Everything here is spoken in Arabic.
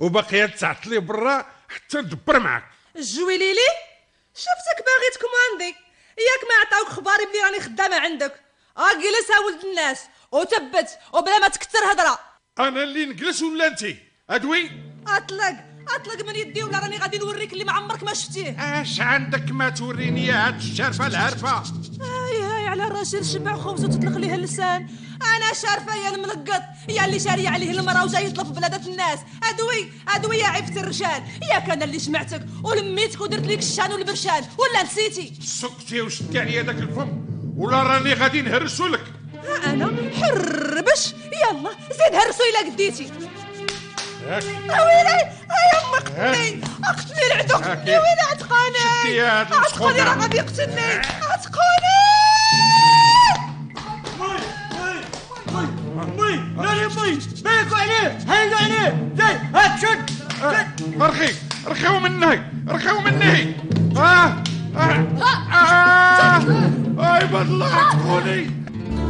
وباقيه تعطلي برا حتى ندبر معاك. الجويليلي شفتك باغي تكماندي، ياك ما عطاوك خباري بلي راني خدامه عندك. جلس ها ولد الناس وثبت وبلا ما تكثر هضره. انا اللي نجلس ولا انتي؟ ادوي اطلق من يدي ولا راني غادي نوريك اللي ما عمرك ما شفتيه. اش عندك ما توريني يا هاد الشارفه العارفه؟ هاي على الراجل شبع خبز وتطلق ليه اللسان. انا شارفه يا الملقط، يا اللي شاريه عليه المراه وجاي يطلب في بلادة الناس. ادوي يا عفت الرجال، ياك انا اللي جمعتك ولميتك ودرت ليك الشان والبرشان، ولا نسيتي؟ سكتي وشدي عليا داك الفم ولا راني غادي نهرسولك. انا حربش، يلا زيد هرسو الا قديتي. ويلي يا امي قتلني العدو، يا ويلي عتقاني راه غادي يقتلني، عتقاني. مي ناري مي بيكو عليه هيلو عليه زي هات شد رخيو مني اي بالله عقوني.